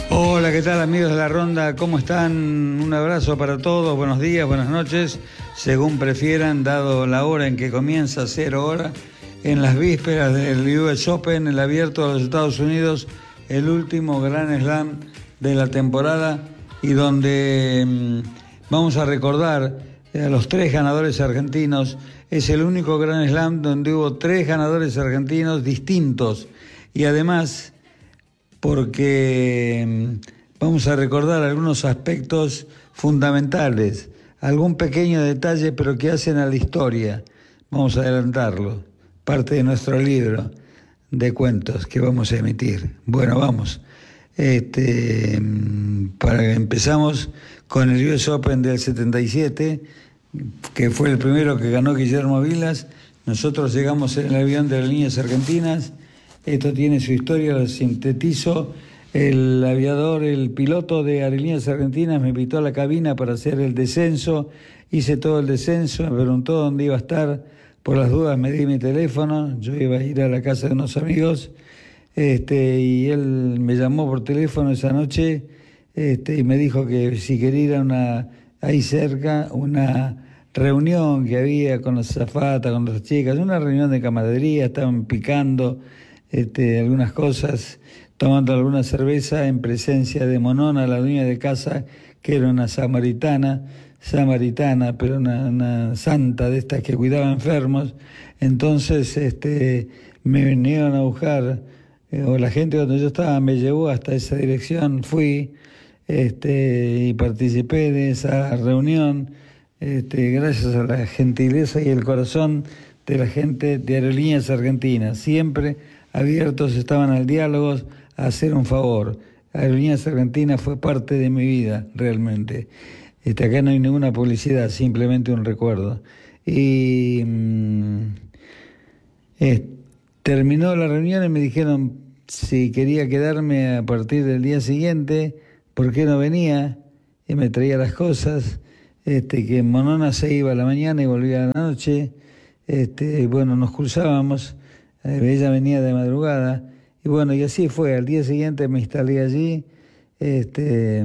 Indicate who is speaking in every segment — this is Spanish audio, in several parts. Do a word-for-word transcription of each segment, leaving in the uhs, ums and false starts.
Speaker 1: Hola, ¿qué tal amigos de la Ronda? ¿Cómo están? Un abrazo para todos, buenos días, buenas noches, según prefieran, dado la hora en que comienza, cero hora, en las vísperas del U S Open, el abierto de los Estados Unidos, el último Grand Slam de la temporada y donde mmm, vamos a recordar a los tres ganadores argentinos. Es el único Grand Slam donde hubo tres ganadores argentinos distintos y además porque vamos a recordar algunos aspectos fundamentales, algún pequeño detalle pero que hacen a la historia. Vamos a adelantarlo, parte de nuestro libro de cuentos que vamos a emitir. Bueno, vamos. Este, para empezamos con el U S Open del setenta y siete, que fue el primero que ganó Guillermo Vilas. Nosotros llegamos en el avión de Aerolíneas Argentinas. Esto tiene su historia, lo sintetizo. El aviador, el piloto de Aerolíneas Argentinas me invitó a la cabina para hacer el descenso. Hice todo el descenso, me preguntó dónde iba a estar. Por las dudas me di mi teléfono, yo iba a ir a la casa de unos amigos. Este, y él me llamó por teléfono esa noche este, y me dijo que si quería ir a una, ahí cerca, una reunión que había con las azafatas, con las chicas, una reunión de camaradería, estaban picando Este, algunas cosas, tomando alguna cerveza en presencia de Monona, la dueña de casa, que era una samaritana, samaritana, pero una, una santa de estas que cuidaba enfermos. Entonces este, me vinieron a buscar, eh, o la gente donde yo estaba me llevó hasta esa dirección, fui este, y participé de esa reunión, este, gracias a la gentileza y el corazón de la gente de Aerolíneas Argentinas, siempre abiertos estaban al diálogo, a hacer un favor. Aerolíneas Argentinas fue parte de mi vida, realmente. Este, acá no hay ninguna publicidad, simplemente un recuerdo. Y mmm, eh, terminó la reunión y me dijeron si quería quedarme a partir del día siguiente, por qué no venía, y me traía las cosas, este, que Monona se iba a la mañana y volvía a la noche. Este, bueno, nos cruzábamos. Ella venía de madrugada y bueno, y así fue. Al día siguiente me instalé allí, este,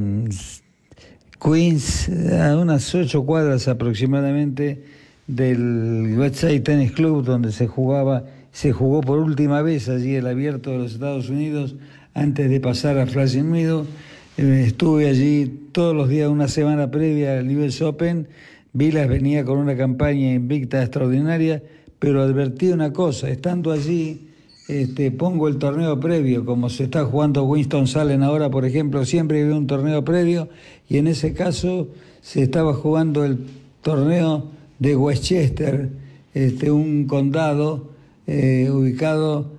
Speaker 1: Queens, a unas ocho cuadras aproximadamente del Westside Tennis Club, donde se jugaba, se jugó por última vez allí el abierto de los Estados Unidos antes de pasar a Flushing Meadows. Estuve allí todos los días, una semana previa al U S Open. Vilas venía con una campaña invicta extraordinaria, pero advertí una cosa, estando allí, este, pongo el torneo previo, como se está jugando Winston-Salem ahora, por ejemplo, siempre había un torneo previo, y en ese caso se estaba jugando el torneo de Westchester, este, un condado eh, ubicado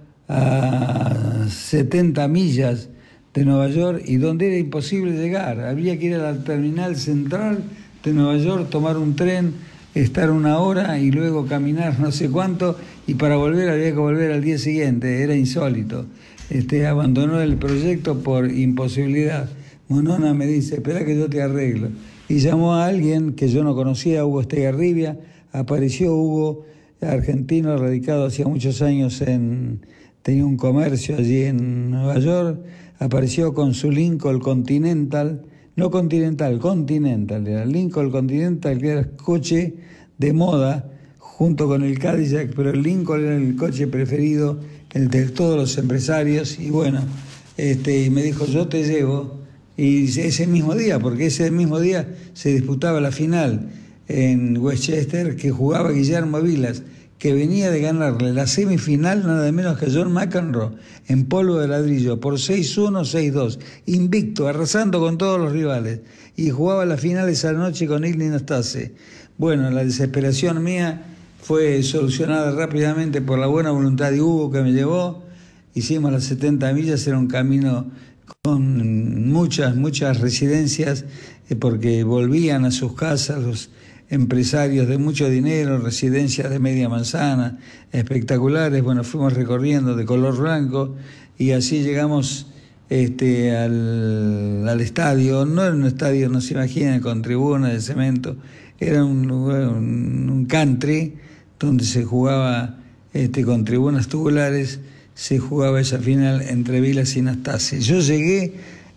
Speaker 1: a setenta millas de Nueva York, y donde era imposible llegar, había que ir a la terminal central de Nueva York, tomar un tren, estar una hora y luego caminar no sé cuánto, y para volver había que volver al día siguiente, era insólito. Este, abandonó el proyecto por imposibilidad. Monona me dice, espera que yo te arreglo. Y llamó a alguien que yo no conocía, Hugo Estegarribia. Apareció Hugo, argentino, radicado hacía muchos años en... tenía un comercio allí en Nueva York. Apareció con su Lincoln Continental, no Continental, Continental, era Lincoln Continental, que era el coche de moda, junto con el Cadillac, pero el Lincoln era el coche preferido, el de todos los empresarios, y bueno, este, y me dijo, yo te llevo, y ese mismo día, porque ese mismo día se disputaba la final en Westchester, que jugaba Guillermo Vilas, que venía de ganarle la semifinal nada menos que a John McEnroe en polvo de ladrillo por seis uno, seis dos, invicto, arrasando con todos los rivales, y jugaba la final esa noche con Ilie Nastase. Bueno, la desesperación mía fue solucionada rápidamente por la buena voluntad de Hugo, que me llevó. Hicimos las setenta millas, era un camino con muchas, muchas residencias, eh, porque volvían a sus casas los empresarios de mucho dinero, residencias de media manzana, espectaculares. Bueno, fuimos recorriendo de color blanco y así llegamos este, al, al estadio. No era un estadio, no se imaginan, con tribuna de cemento, era un, un, un country donde se jugaba este, con tribunas tubulares, se jugaba esa final entre Vilas y Nastase. Yo llegué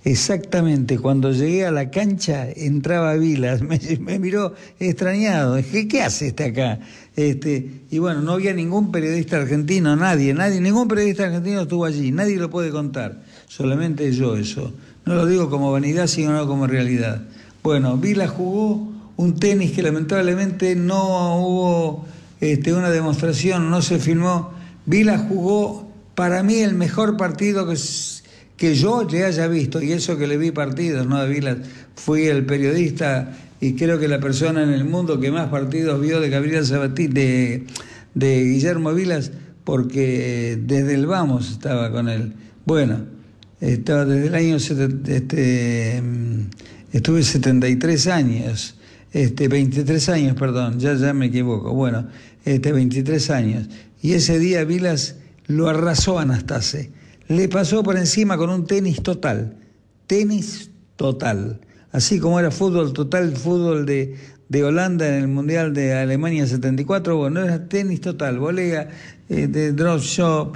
Speaker 1: exactamente cuando llegué a la cancha entraba Vilas, me, me miró extrañado, dije, ¿qué hace este acá? Este, y bueno, no había ningún periodista argentino, nadie, nadie, ningún periodista argentino estuvo allí, nadie lo puede contar, solamente yo eso. No lo digo como vanidad, sino como realidad. Bueno, Vilas jugó un tenis que lamentablemente no hubo este, una demostración, no se filmó. Vilas jugó para mí el mejor partido que, que yo le haya visto, y eso que le vi partidos, ¿no? A Vilas fui el periodista y creo que la persona en el mundo que más partidos vio de Gabriel Sabatini, de, de Guillermo Vilas, porque desde el vamos estaba con él. Bueno, estaba desde el año este, estuve setenta y tres años, este veintitrés años, perdón, ya ya me equivoco. Bueno, este veintitrés años, y ese día Vilas lo arrasó a Anastase, le pasó por encima con un tenis total, tenis total, así como era fútbol total, fútbol de, de Holanda en el Mundial de Alemania setenta y cuatro, bueno, era tenis total, volea, eh, de drop shot,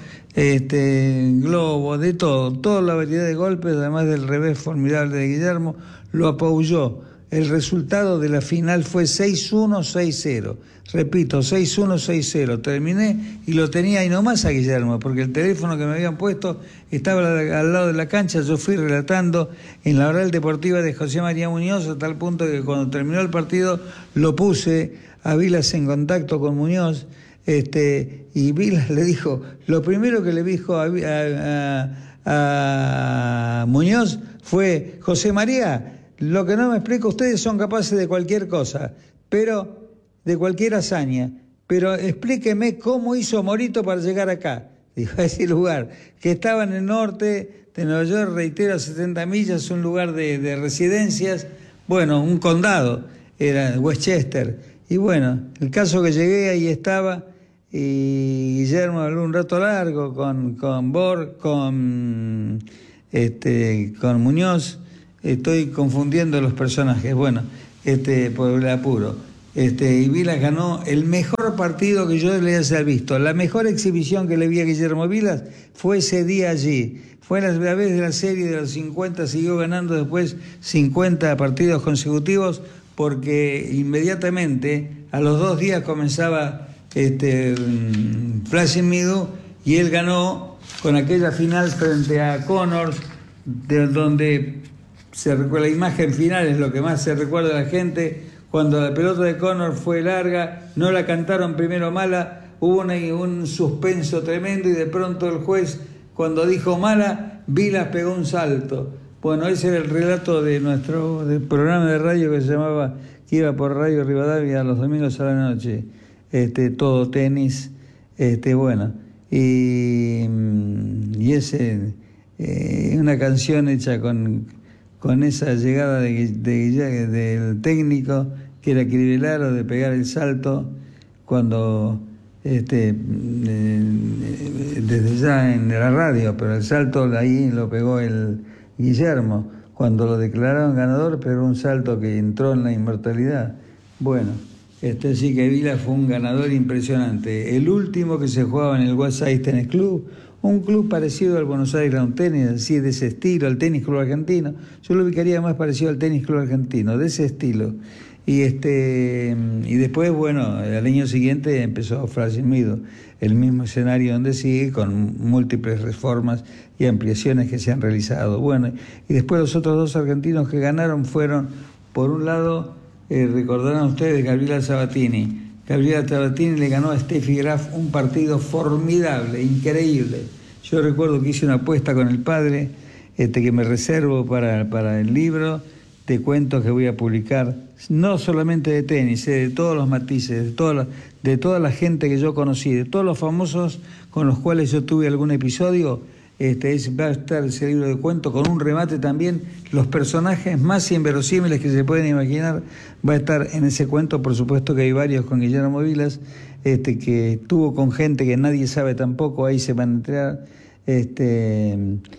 Speaker 1: este, globo, de todo, toda la variedad de golpes, además del revés formidable de Guillermo, lo apoyó. El resultado de la final fue seis uno, seis cero. Repito, seis uno, seis cero. Terminé y lo tenía ahí nomás a Guillermo, porque el teléfono que me habían puesto estaba al lado de la cancha. Yo fui relatando en la oral deportiva de José María Muñoz, a tal punto que cuando terminó el partido lo puse a Vilas en contacto con Muñoz. Este, y Vilas le dijo, lo primero que le dijo a, a, a, a Muñoz fue, José María, lo que no me explico, ustedes son capaces de cualquier cosa, pero de cualquier hazaña, pero explíqueme cómo hizo Morito para llegar acá, dijo, a ese lugar, que estaba en el norte de Nueva York, reitero, setenta millas, un lugar de, de residencias, bueno, un condado, era Westchester, y bueno, el caso que llegué, ahí estaba, y Guillermo habló un rato largo con, con Borg, con, este, con Muñoz. Estoy confundiendo los personajes, bueno, este, por el apuro. Este, y Vilas ganó el mejor partido que yo le haya visto. La mejor exhibición que le vi a Guillermo Vilas fue ese día allí. Fue la, la vez de la serie de los cincuenta, siguió ganando después cincuenta partidos consecutivos, porque inmediatamente, a los dos días comenzaba este, Flashing Meadows, y él ganó con aquella final frente a Connors, de donde se recuerda, la imagen final es lo que más se recuerda a la gente, cuando la pelota de Connors fue larga, no la cantaron primero mala, hubo una, un suspenso tremendo, y de pronto el juez, cuando dijo mala, Vilas pegó un salto. Bueno, ese era el relato de nuestro de programa de radio que se llamaba, que iba por Radio Rivadavia los domingos a la noche, este, todo tenis, este, bueno, y, y ese, eh, una canción hecha con, con esa llegada de, de, de, del técnico, que era Cribelaro, de pegar el salto, cuando, este, eh, desde ya en la radio, pero el salto de ahí lo pegó el Guillermo, cuando lo declararon ganador, pero un salto que entró en la inmortalidad. Bueno, este sí que Vilas fue un ganador impresionante. El último que se jugaba en el West Side Tennis Club, un club parecido al Buenos Aires Lawn Tennis, así de ese estilo, al Tenis Club Argentino. Yo lo ubicaría más parecido al Tenis Club Argentino, de ese estilo. Y este y después, bueno, al año siguiente empezó Flashing Meadows, el mismo escenario donde sigue, con múltiples reformas y ampliaciones que se han realizado. Bueno, y después los otros dos argentinos que ganaron fueron, por un lado, eh, recordarán ustedes, Gabriela Sabatini. Gabriela Sabatini le ganó a Steffi Graf un partido formidable, increíble. Yo recuerdo que hice una apuesta con el padre, este, que me reservo para, para el libro de cuentos que voy a publicar, no solamente de tenis, eh, de todos los matices, de toda, la, de toda la gente que yo conocí, de todos los famosos con los cuales yo tuve algún episodio. Este, es, va a estar ese libro de cuentos con un remate también, los personajes más inverosímiles que se pueden imaginar, va a estar en ese cuento. Por supuesto que hay varios con Guillermo Vilas, este, que estuvo con gente que nadie sabe tampoco, ahí se van a entrar, este,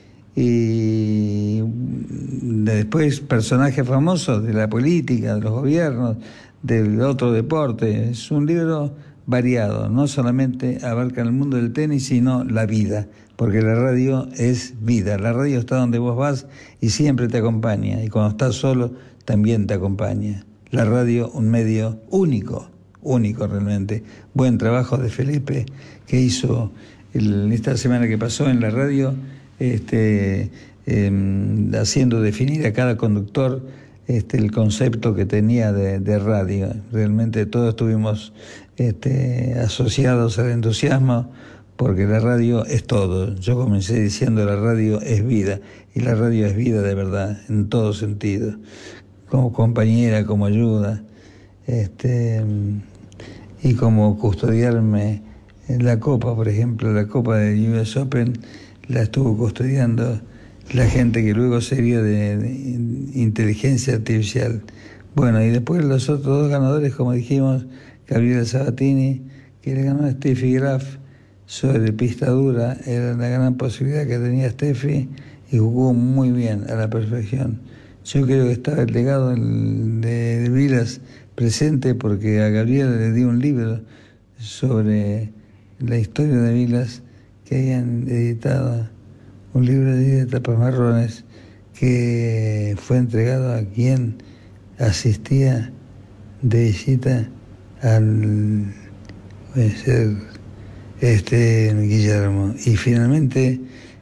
Speaker 1: y después personajes famosos de la política, de los gobiernos, del otro deporte. Es un libro variado, no solamente abarca el mundo del tenis, sino la vida, porque la radio es vida, la radio está donde vos vas y siempre te acompaña, y cuando estás solo también te acompaña. La radio, un medio único, único realmente. Buen trabajo de Felipe, que hizo el, esta semana que pasó en la radio, este, eh, haciendo definir a cada conductor este, el concepto que tenía de, de radio. Realmente todos estuvimos este, asociados al entusiasmo, porque la radio es todo. Yo comencé diciendo la radio es vida, y la radio es vida de verdad, en todo sentido, como compañera, como ayuda, este, y como custodiarme en la Copa, por ejemplo, la Copa de U S Open la estuvo custodiando la gente que luego sería de, de inteligencia artificial. Bueno, y después los otros dos ganadores, como dijimos, Gabriela Sabatini, que le ganó a Steffi Graf sobre pista dura, era la gran posibilidad que tenía Steffi, y jugó muy bien, a la perfección. Yo creo que estaba el legado de, de Vilas presente, porque a Gabriela le di un libro sobre la historia de Vilas, que habían editado, un libro de tapas marrones, que fue entregado a quien asistía de visita al, puede ser, este, Guillermo. Y finalmente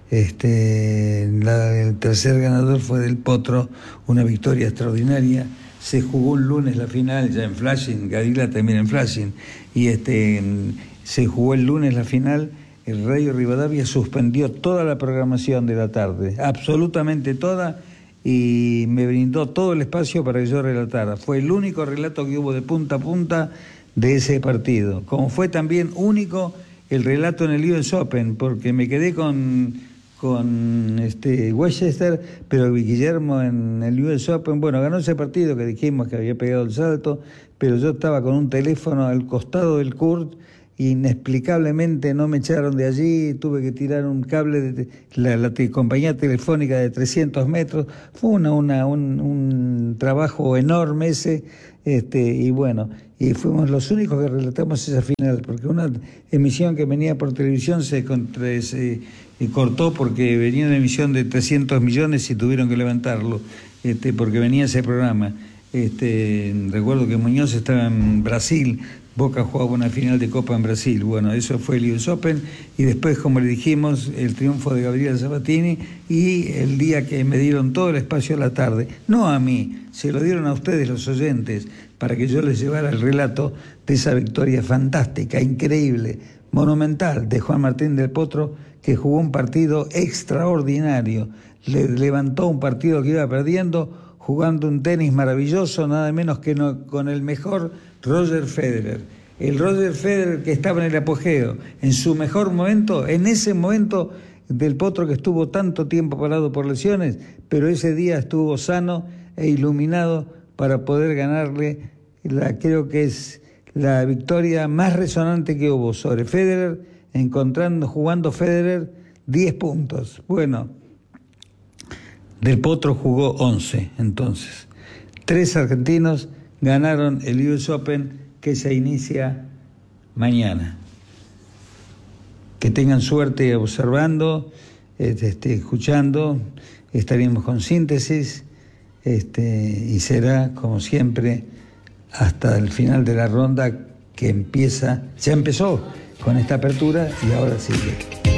Speaker 1: este, la, el tercer ganador fue Del Potro, una victoria extraordinaria. Se jugó un lunes la final ya en Flushing, Gabriela también en Flushing, y este, se jugó el lunes la final. El Radio Rivadavia suspendió toda la programación de la tarde, absolutamente toda, y me brindó todo el espacio para que yo relatara. Fue el único relato que hubo de punta a punta de ese partido, como fue también único el relato en el U S Open, porque me quedé con, con este Westchester, pero Guillermo en el U S Open, bueno, ganó ese partido que dijimos que había pegado el salto, pero yo estaba con un teléfono al costado del court, inexplicablemente no me echaron de allí, tuve que tirar un cable de la, la te, compañía telefónica de trescientos metros, fue una, una, un, un trabajo enorme ese, este, y bueno, y fuimos los únicos que relatamos esa final, porque una emisión que venía por televisión se, contra, se cortó porque venía una emisión de trescientos millones y tuvieron que levantarlo, este, porque venía ese programa. Este, recuerdo que Muñoz estaba en Brasil, Boca jugaba una final de Copa en Brasil. Bueno, eso fue el U S Open, y después, como le dijimos, el triunfo de Gabriela Sabatini, y el día que me dieron todo el espacio a la tarde, no a mí, se lo dieron a ustedes los oyentes, para que yo les llevara el relato de esa victoria fantástica, increíble, monumental de Juan Martín del Potro, que jugó un partido extraordinario, le levantó un partido que iba perdiendo, jugando un tenis maravilloso, nada menos que no, con el mejor Roger Federer. El Roger Federer que estaba en el apogeo, en su mejor momento, en ese momento del Potro que estuvo tanto tiempo parado por lesiones, pero ese día estuvo sano e iluminado para poder ganarle, la, creo que es la victoria más resonante que hubo sobre Federer, encontrando, jugando Federer diez puntos. Bueno, Del Potro jugó once, entonces. Tres argentinos ganaron el U S Open, que se inicia mañana. Que tengan suerte observando, este, escuchando, estaremos con síntesis, este, y será, como siempre, hasta el final de la ronda, que empieza, ya empezó con esta apertura y ahora sigue.